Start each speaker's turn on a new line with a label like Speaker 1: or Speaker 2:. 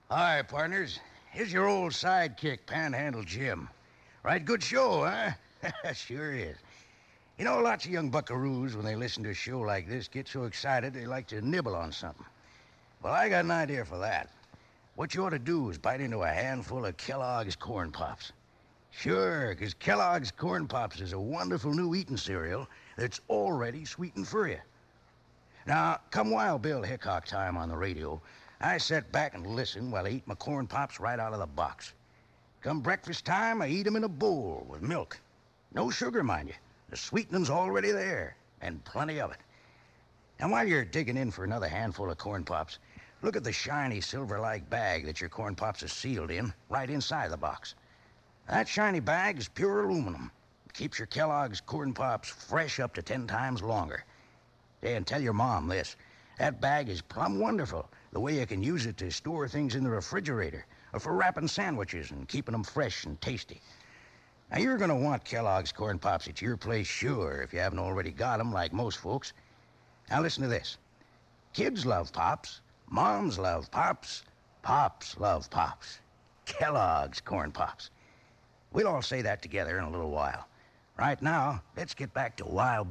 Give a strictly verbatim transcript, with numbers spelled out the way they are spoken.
Speaker 1: Hi, partners. Here's your old sidekick, Panhandle Jim. Right, good show, huh? Sure is. You know, lots of young buckaroos, when they listen to a show like this, get so excited they like to nibble on something. Well, I got an idea for that. What you ought to do is bite into a handful of Kellogg's Corn Pops. Sure, 'cause Kellogg's Corn Pops is a wonderful new eating cereal that's already sweetened for you. Now, come Wild Bill Hickok time on the radio, I sit back and listen while I eat my corn pops right out of the box. Come breakfast time, I eat 'em in a bowl with milk. No sugar, mind you. The sweetening's already there, and plenty of it. And while you're digging in for another handful of corn pops, look at the shiny silver-like bag that your corn pops are sealed in, right inside the box. That shiny bag is pure aluminum. It keeps your Kellogg's Corn Pops fresh up to ten times longer. Hey, and tell your mom this. That bag is plumb wonderful, the way you can use it to store things in the refrigerator, or for wrapping sandwiches and keeping them fresh and tasty. Now, you're going to want Kellogg's Corn Pops at your place, sure, if you haven't already got 'em like most folks. Now, listen to this. Kids love Pops. Moms love Pops. Pops love Pops. Kellogg's Corn Pops. We'll all say that together in a little while. Right now, let's get back to Wild